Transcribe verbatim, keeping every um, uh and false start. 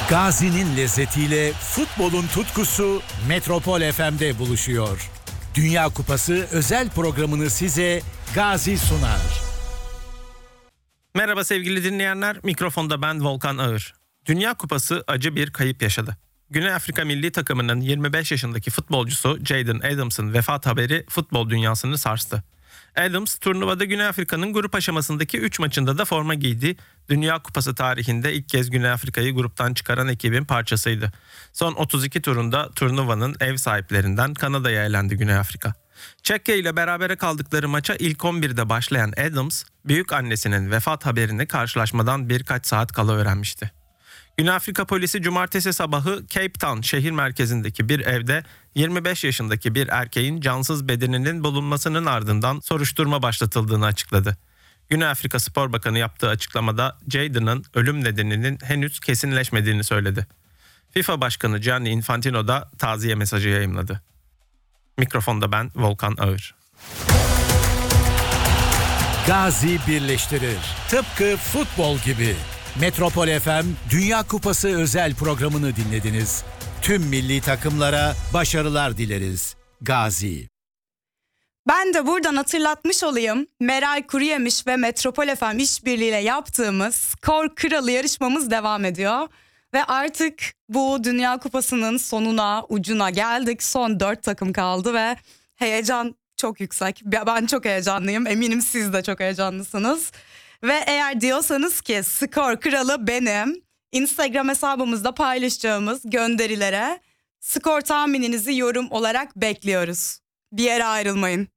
Gazi'nin lezzetiyle futbolun tutkusu Metropol F M'de buluşuyor. Dünya Kupası özel programını size Gazi sunar. Merhaba sevgili dinleyenler, mikrofonda ben Volkan Ağır. Dünya Kupası acı bir kayıp yaşadı. Güney Afrika milli takımının yirmi beş yaşındaki futbolcusu Jayden Adams'ın vefat haberi futbol dünyasını sarstı. Adams, turnuvada Güney Afrika'nın grup aşamasındaki üç maçında da forma giydi. Dünya Kupası tarihinde ilk kez Güney Afrika'yı gruptan çıkaran ekibin parçasıydı. Son otuz iki turunda turnuvanın ev sahiplerinden Kanada'ya elendi Güney Afrika. Çekya ile berabere kaldıkları maça ilk on birde başlayan Adams, büyük annesinin vefat haberini karşılaşmadan birkaç saat kala öğrenmişti. Güney Afrika polisi cumartesi sabahı Cape Town şehir merkezindeki bir evde yirmi beş yaşındaki bir erkeğin cansız bedeninin bulunmasının ardından soruşturma başlatıldığını açıkladı. Güney Afrika Spor Bakanı yaptığı açıklamada Jayden'ın ölüm nedeninin henüz kesinleşmediğini söyledi. FIFA Başkanı Gianni Infantino da taziye mesajı yayımladı. Mikrofonda ben Volkan Ağır. Gazi birleştirir. Tıpkı futbol gibi. Metropol F M Dünya Kupası özel programını dinlediniz. Tüm milli takımlara başarılar dileriz. Gazi. Ben de buradan hatırlatmış olayım. Meral Kuruyemiş ve Metropol F M işbirliğiyle yaptığımız Skor Kralı yarışmamız devam ediyor. Ve artık bu Dünya Kupası'nın sonuna, ucuna geldik. Son dört takım kaldı ve heyecan çok yüksek. Ben çok heyecanlıyım. Eminim siz de çok heyecanlısınız. Ve eğer diyorsanız ki skor kralı benim, Instagram hesabımızda paylaşacağımız gönderilere skor tahmininizi yorum olarak bekliyoruz. Bir yere ayrılmayın.